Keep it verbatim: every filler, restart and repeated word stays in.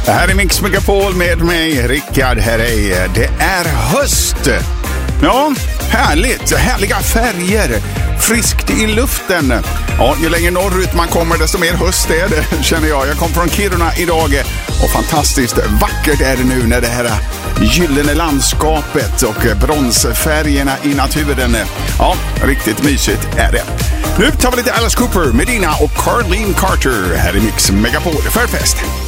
Det här är Mix Megapol med mig, Rickard Herrey. Det är höst. Ja, härligt. Härliga färger. Friskt i luften. Ja, ju längre norrut man kommer desto mer höst är det, känner jag. Jag kom från Kiruna idag och fantastiskt vackert är det nu när det här gyllene landskapet och bronsfärgerna i naturen. Ja, riktigt mysigt är det. Nu tar vi lite Alice Cooper, Medina och Carleen Carter här i Mix Megapol för fest.